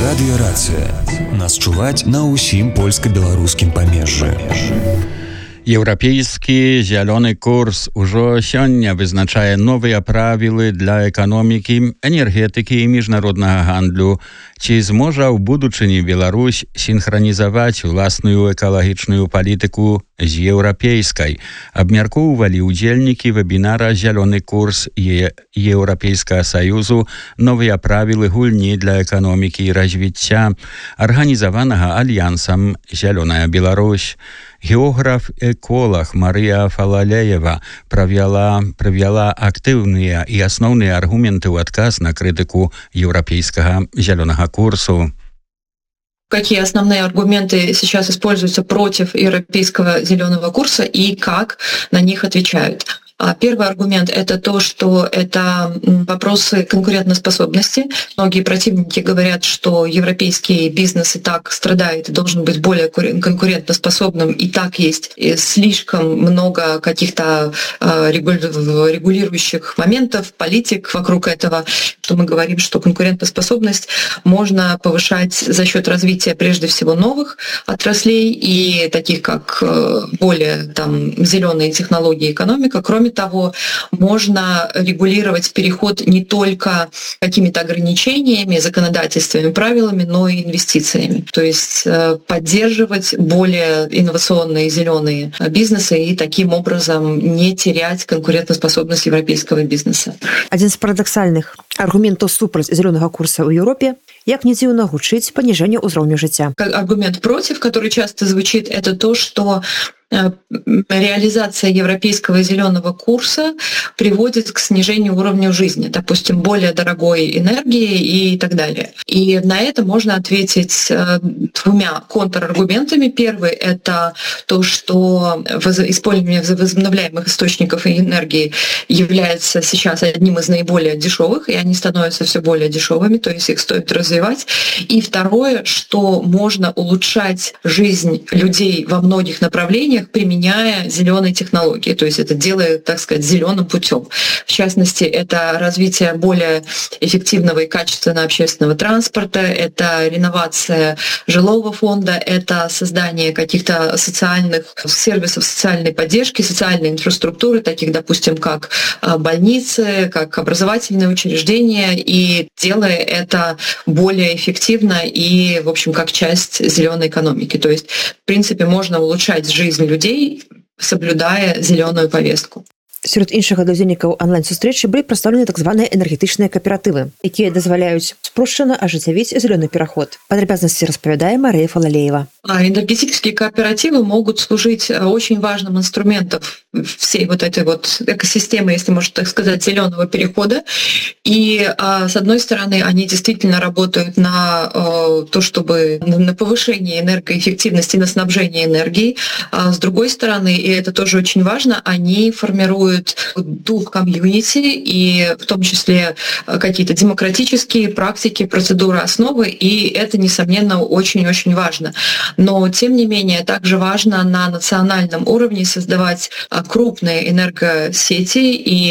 Радыёрацыя. Нас чуваць на ўсім польска-беларускім памежжы. Еўрапейскі зялёны курс ужо сёння вызначае новыя правілы для эканомікі, энергетыкі і міжнароднага гандлю. Ці зможа ў будучыні Беларусь сінхранізаваць уласную экалагічную палітыку з еўрапейскай? Абмяркоўвалі ўдзельнікі вебінара «Зялёны курс Еўрапейскага Саюзу. Новыя правілы гульні для эканомікі і развіцця», арганізаванага альянсам «Зялёная Беларусь». Географ-эколог Мария Фалалеева провела активные и основные аргументы в отказ на критику европейского зеленого курсу. Какие основные аргументы сейчас используются против европейского зеленого курса и как на них отвечают? Первый аргумент — это то, что это вопросы конкурентоспособности. Многие противники говорят, что европейский бизнес и так страдает и должен быть более конкурентоспособным, и так есть слишком много каких-то регулирующих моментов, политик вокруг этого, что мы говорим, что конкурентоспособность можно повышать за счет развития прежде всего новых отраслей и таких как более зеленые технологии, экономика. Кроме того, можно регулировать переход не только какими-то ограничениями, законодательствами, правилами, но и инвестициями. То есть поддерживать более инновационные зеленые бизнесы и таким образом не терять конкурентоспособность европейского бизнеса. Один из парадоксальных аргументов супраць зеленого курса в Европе, як не дзіўна гучыць, паніжэнне ўзроўню жыцця. Аргумент против, который часто звучит, это то, что реализация европейского зеленого курса приводит к снижению уровня жизни, допустим, более дорогой энергии и так далее. И на это можно ответить двумя контраргументами. Первый — это то, что использование возобновляемых источников энергии является сейчас одним из наиболее дешевых, и они становятся все более дешевыми, то есть их стоит развивать. И второе, что можно улучшать жизнь людей во многих направлениях, применяя зеленые технологии, то есть это делает, так сказать, зеленым путем. В частности, это развитие более эффективного и качественного общественного транспорта, это реновация жилого фонда, это создание каких-то социальных сервисов социальной поддержки, социальной инфраструктуры, таких, допустим, как больницы, как образовательные учреждения, и делая это более эффективно и, в общем, как часть зеленой экономики. То есть, в принципе, можно улучшать жизнь людей, соблюдая зеленую повестку. Сярод іншага для удзельнікаў онлайн-сустрэчы былі прадстаўлены так званыя энергетычныя кааператывы, якія дазваляюць спрошчана ажыццявіць зелёны пераход. Падрабязнасці распавядае Мария Фалалеева. Энергетические кооперативы могут служить очень важным инструментом всей вот этой вот экосистемы, если можно так сказать, зеленого перехода. И с одной стороны, они действительно работают на то, чтобы на повышение энергоэффективности, на снабжение энергией. А с другой стороны, и это тоже очень важно, они формируют дух комьюнити и в том числе какие-то демократические практики, процедуры, основы, и это, несомненно, очень-очень важно. Но, тем не менее, также важно на национальном уровне создавать крупные энергосети и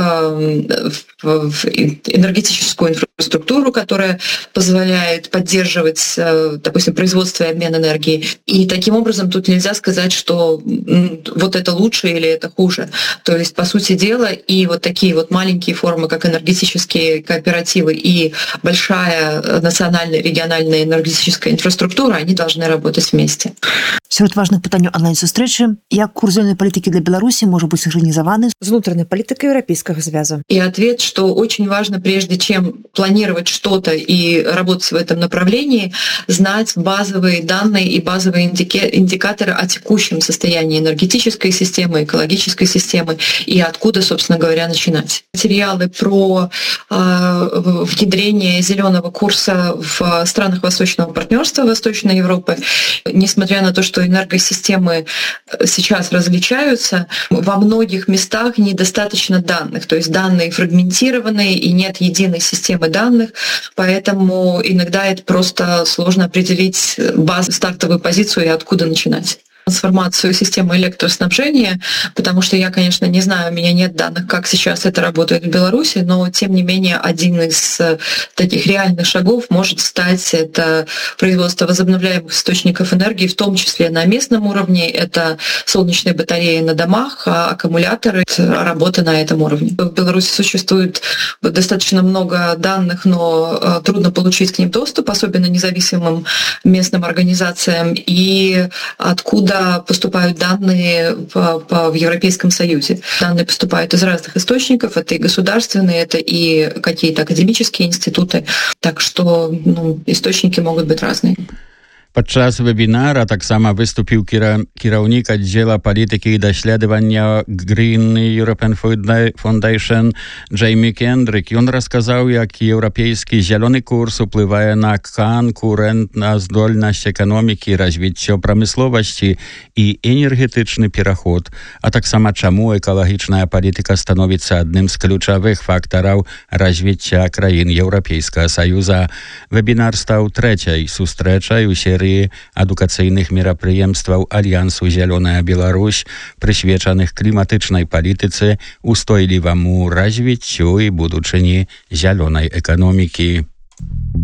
энергетическую инфраструктуру, которая позволяет поддерживать, допустим, производство и обмен энергией. И таким образом тут нельзя сказать, что вот это лучше или это хуже. То есть, по сути дела, и вот такие вот маленькие формы, как энергетические кооперативы и большая национальная региональная энергетическая инфраструктура, они должны работать вместе. Сярод важных пытанняў онлайн-сустрэчы, як курс зеленой политики для Беларуси может быть синхронизован с внутренней политикой Европейского Союза? И ответ, что очень важно, прежде чем планировать что-то и работать в этом направлении, знать базовые данные и базовые индикаторы о текущем состоянии энергетической системы, экологической системы и откуда, собственно говоря, начинать. Материалы про внедрение зеленого курса в странах Восточного партнерства, Восточной Европы, несмотря на то, что энергосистемы сейчас различаются, во многих местах недостаточно данных, то есть данные фрагментированные и нет единой системы данных, поэтому иногда это просто сложно определить стартовую позицию и откуда начинать. трансформацию системы электроснабжения, потому что я, конечно, не знаю, у меня нет данных, как сейчас это работает в Беларуси, но, тем не менее, один из таких реальных шагов может стать это производство возобновляемых источников энергии, в том числе на местном уровне. Это солнечные батареи на домах, аккумуляторы, работа на этом уровне. В Беларуси существует достаточно много данных, но трудно получить к ним доступ, особенно независимым местным организациям, и откуда поступают данные в Европейском Союзе. Данные поступают из разных источников, это и государственные, это и какие-то академические институты, так что источники могут быть разные. Падчас вебінара таксама выступіў кіраўнік аддзела палітыкі і даследавання Green European Foundation Джеймі Кендрик. Ён расказаў, як еўрапейскі зялёны курс уплывае на канкурэнтназдольнасць эканомікі, развіццё прамысловасці і энергетычны пераход, а таксама чаму экалагічная палітыка становіцца адным з ключавых фактараў развіцця краін Еўрапейскага Саюза. Вебінар стаў трэцяй сустрэчай у серыі адукацыйных мерапрыемстваў Альянсу «Зялёная Беларусь», прысвечаных кліматычнай палітыцы, устойліваму развіццю і будучыні зялёнай эканомікі.